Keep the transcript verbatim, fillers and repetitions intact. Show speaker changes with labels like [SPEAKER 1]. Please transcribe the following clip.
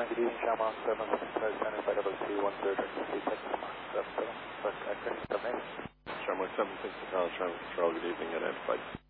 [SPEAKER 1] good evening, Shamrock seven six five Center, by double two one third, three Texas Mark seven seven, but I couldn't come in.
[SPEAKER 2] Shamrock seven six Control, Control, good evening, identified.